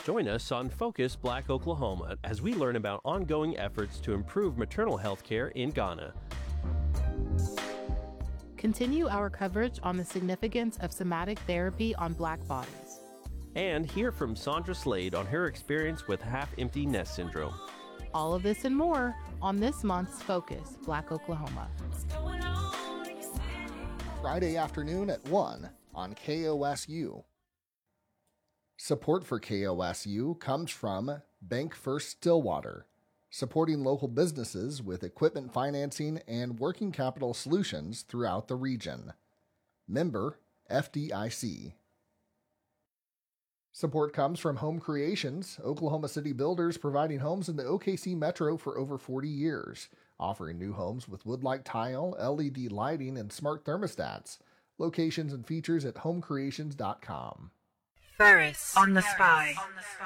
Join us on Focus Black Oklahoma as we learn about ongoing efforts to improve maternal health care in Ghana. Continue our coverage on the significance of somatic therapy on Black bodies. And hear from Sandra Slade on her experience with half-empty nest syndrome. All of this and more on this month's Focus Black Oklahoma. Friday afternoon at 1 on KOSU. Support for KOSU comes from Bank First Stillwater, supporting local businesses with equipment financing and working capital solutions throughout the region. Member FDIC. Support comes from Home Creations, Oklahoma City builders providing homes in the OKC Metro for over 40 years, offering new homes with wood-like tile, LED lighting, and smart thermostats. Locations and features at homecreations.com. Ferris on the Spy.